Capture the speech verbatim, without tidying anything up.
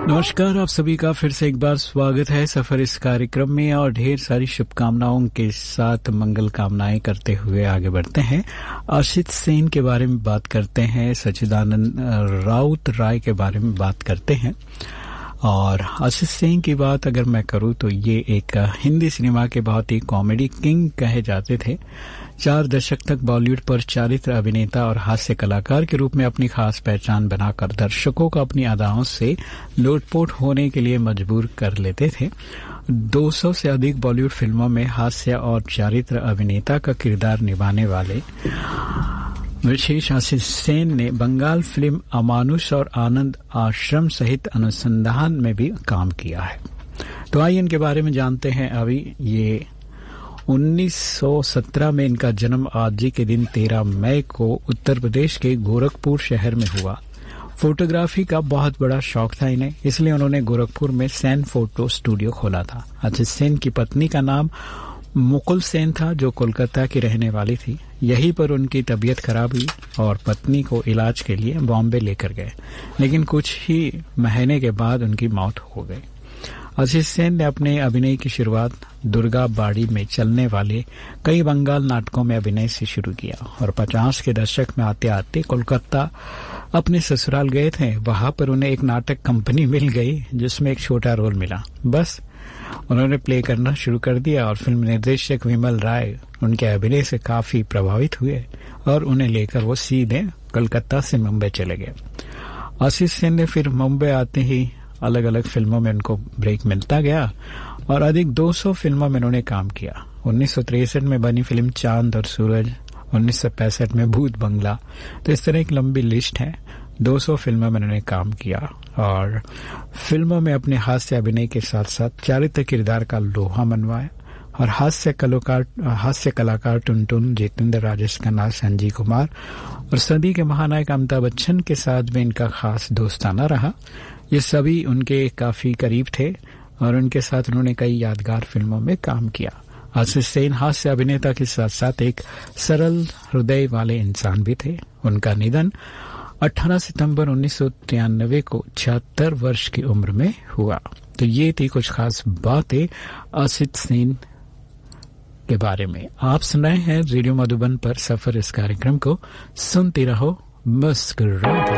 नमस्कार, आप सभी का फिर से एक बार स्वागत है सफर इस कार्यक्रम में और ढेर सारी शुभकामनाओं के साथ मंगल कामनाएं करते हुए आगे बढ़ते हैं। आशित सेन के बारे में बात करते हैं, सच्चिदानंद राउत राय के बारे में बात करते हैं। और आशित सेन की बात अगर मैं करूं तो ये एक हिंदी सिनेमा के बहुत ही कॉमेडी किंग कहे जाते थे। चार दशक तक बॉलीवुड पर चारित्र अभिनेता और हास्य कलाकार के रूप में अपनी खास पहचान बनाकर दर्शकों को अपनी अदाओं से लोटपोट होने के लिए मजबूर कर लेते थे। दो सौ से अधिक बॉलीवुड फिल्मों में हास्य और चारित्र अभिनेता का किरदार निभाने वाले विशेष आशित सेन ने बंगाल फिल्म अमानुष और आनंद आश्रम सहित अनुसंधान में भी काम किया है। तो आइए इनके बारे में जानते हैं। अभी ये उन्नीस सौ सत्रह में इनका जन्म आज ही के दिन तेरह मई को उत्तर प्रदेश के गोरखपुर शहर में हुआ। फोटोग्राफी का बहुत बड़ा शौक था इन्हें, इसलिए उन्होंने गोरखपुर में सेन फोटो स्टूडियो खोला था। आशित सेन की पत्नी का नाम मुकुल सेन था, जो कोलकाता की रहने वाली थी। यहीं पर उनकी तबीयत खराब हुई और पत्नी को इलाज के लिए बॉम्बे लेकर गए, लेकिन कुछ ही महीने के बाद उनकी मौत हो गई। आशित सेन ने अपने अभिनय की शुरुआत दुर्गा बाड़ी में चलने वाले कई बंगाल नाटकों में अभिनय से शुरू किया और पचास के दशक में आते आते कोलकाता अपने ससुराल गए थे। वहां पर उन्हें एक नाटक कंपनी मिल गई जिसमें एक छोटा रोल मिला। बस उन्होंने प्ले करना शुरू कर दिया और फिल्म निर्देशक विमल राय उनके अभिनय से काफी प्रभावित हुए और उन्हें लेकर वो सीधे कलकत्ता से मुंबई चले गए। आशित सेन ने फिर मुंबई आते ही अलग अलग फिल्मों में उनको ब्रेक मिलता गया और अधिक दो सौ फिल्मों में उन्होंने काम किया। उन्नीस सौ तिरसठ में बनी फिल्म चांद और सूरज, उन्नीस सौ पैंसठ में भूत बंगला। तो इस तरह एक लंबी लिस्ट है। दो सौ फिल्मों में उन्होंने काम किया और फिल्मों में अपने हास्य अभिनय के साथ साथ चारित्र किरदार का लोहा मनवाया और हास्य कलाकार हास्य कलाकार टुनटुन, जितेंद्र, राजेश खन्ना, संजीव कुमार और सदी के महानायक अमिताभ बच्चन के साथ भी इनका खास दोस्ताना रहा। ये सभी उनके काफी करीब थे और उनके साथ उन्होंने कई यादगार फिल्मों में काम किया। आशित सेन हास्य अभिनेता के साथ साथ एक सरल हृदय वाले इंसान भी थे। उनका निधन अठारह सितंबर उन्नीस सौ तिरानवे को छिहत्तर वर्ष की उम्र में हुआ। तो ये थी कुछ खास बातें आशित सेन के बारे में। आप सुन रहे हैं रेडियो मधुबन पर सफर इस कार्यक्रम को। सुनते रहो, मुस्कुराते